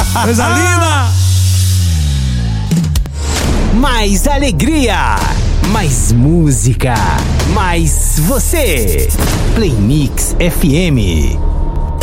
Coisa linda! Mais alegria, mais música, mais você. Play Mix FM.